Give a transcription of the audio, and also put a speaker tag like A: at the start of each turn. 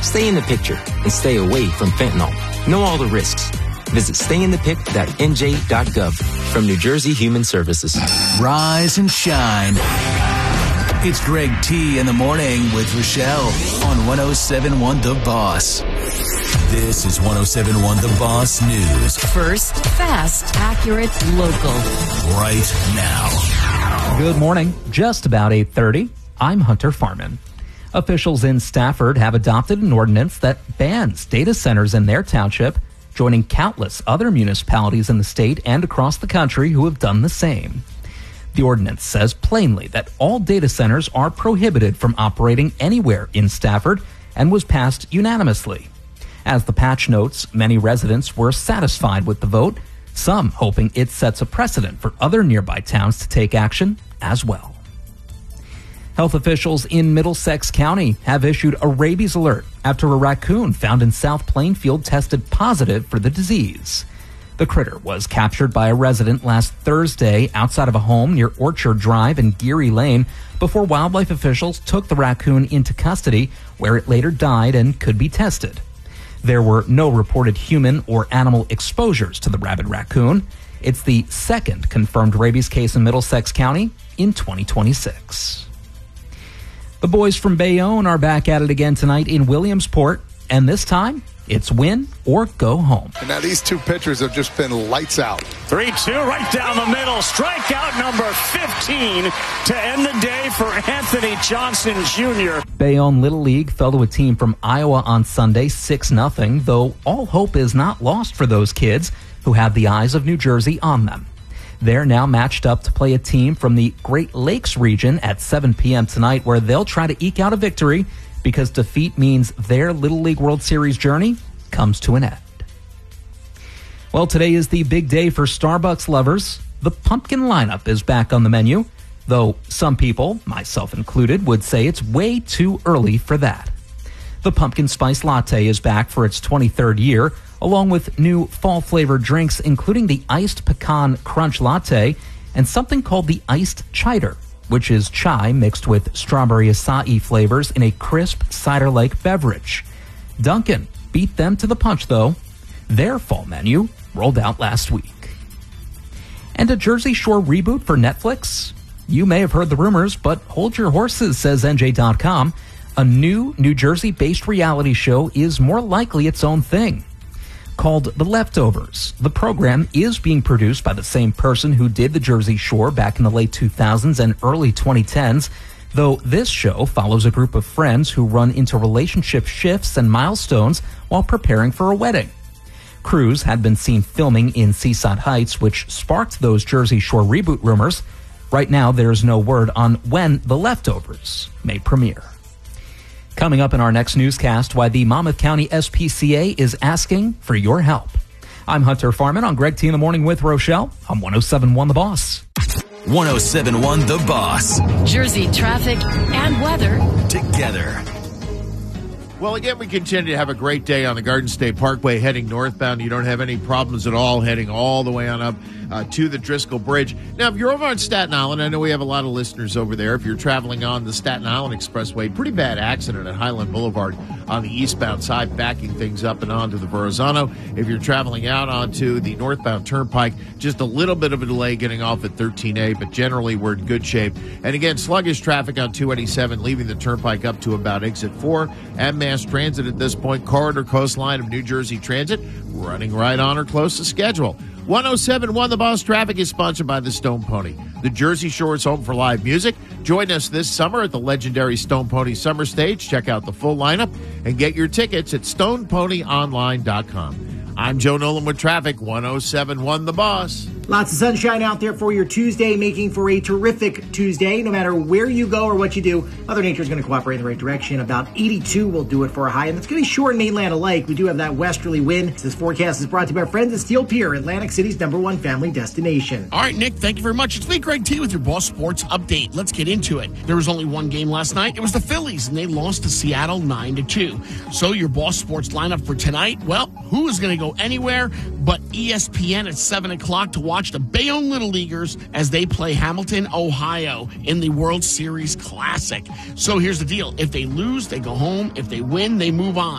A: Stay in the picture and stay away from fentanyl. Know all the risks. Visit stayinthepic.nj.gov from New Jersey Human Services.
B: Rise and shine. It's Greg T in the morning with Rochelle on 107.1 The Boss. This is 107.1 The Boss News.
C: First, fast, accurate, local.
B: Right now.
D: Good morning. Just about 8:30. I'm Hunter Farman. Officials in Stafford have adopted an ordinance that bans data centers in their township, joining countless other municipalities in the state and across the country who have done the same. The ordinance says plainly that all data centers are prohibited from operating anywhere in Stafford and was passed unanimously. As the patch notes, many residents were satisfied with the vote, some hoping it sets a precedent for other nearby towns to take action as well. Health officials in Middlesex County have issued a rabies alert after a raccoon found in South Plainfield tested positive for the disease. The critter was captured by a resident last Thursday outside of a home near Orchard Drive and Geary Lane before wildlife officials took the raccoon into custody, where it later died and could be tested. There were no reported human or animal exposures to the rabid raccoon. It's the second confirmed rabies case in Middlesex County in 2026. The boys from Bayonne are back at it again tonight in Williamsport, and this time, it's win or go home.
E: And now these two pitchers have just been lights out.
F: 3-2 right down the middle. Strikeout number 15 to end the day for Anthony Johnson Jr.
D: Bayonne Little League fell to a team from Iowa on Sunday 6-0, though all hope is not lost for those kids who have the eyes of New Jersey on them. They're now matched up to play a team from the Great Lakes region at 7 p.m. tonight, where they'll try to eke out a victory because defeat means their Little League World Series journey comes to an end. Well, today is the big day for Starbucks lovers. The pumpkin lineup is back on the menu, though some people, myself included, would say it's way too early for that. The pumpkin spice latte is back for its 23rd year, along with new fall-flavored drinks, including the iced pecan crunch latte and something called the iced cider, which is chai mixed with strawberry acai flavors in a crisp cider-like beverage. Dunkin' beat them to the punch, though. Their fall menu rolled out last week. And a Jersey Shore reboot for Netflix? You may have heard the rumors, but hold your horses, says NJ.com. A new New Jersey-based reality show is more likely its own thing. Called The Leftovers, the program is being produced by the same person who did The Jersey Shore back in the late 2000s and early 2010s, though this show follows a group of friends who run into relationship shifts and milestones while preparing for a wedding. Crews had been seen filming in Seaside Heights, which sparked those Jersey Shore reboot rumors. Right now, there's no word on when The Leftovers may premiere. Coming up in our next newscast, why the Monmouth County SPCA is asking for your help. I'm Hunter Farman on Greg T in the Morning with Rochelle on 107.1 The Boss.
B: 107.1 The Boss.
C: Jersey traffic and weather
B: Together.
G: Well, again, we continue to have a great day on the Garden State Parkway heading northbound. You don't have any problems at all heading all the way on up to the Driscoll Bridge. Now, if you're over on Staten Island, I know we have a lot of listeners over there. If you're traveling on the Staten Island Expressway, pretty bad accident at Highland Boulevard on the eastbound side, backing things up and onto the Verrazano. If you're traveling out onto the northbound Turnpike, just a little bit of a delay getting off at 13A, but generally we're in good shape. And again, sluggish traffic on 287, leaving the Turnpike up to about exit 4. And Mass Transit at this point, Corridor Coastline of New Jersey Transit, running right on or close to schedule. 107.1 The Boss Traffic is sponsored by the Stone Pony, the Jersey Shore's home for live music. Join us this summer at the legendary Stone Pony Summer Stage. Check out the full lineup and get your tickets at stoneponyonline.com. I'm Joe Nolan with traffic, 107.1 The Boss.
H: Lots of sunshine out there for your Tuesday, making for a terrific Tuesday. No matter where you go or what you do, Mother Nature is going to cooperate in the right direction. About 82 will do it for a high, and it's going to be short and mainland alike. We do have that westerly wind. This forecast is brought to you by our friends at Steel Pier, Atlantic City's #1 family destination.
I: All right, Nick, thank you very much. It's me, Greg T, with your Boss Sports Update. Let's get into it. There was only one game last night. It was the Phillies, and they lost to Seattle 9-2. So your Boss Sports lineup for tonight, well, who is going to go anywhere but ESPN at 7 o'clock to watch the Bayonne Little Leaguers as they play Hamilton, Ohio in the World Series Classic. So here's the deal. If they lose, they go home. If they win, they move on.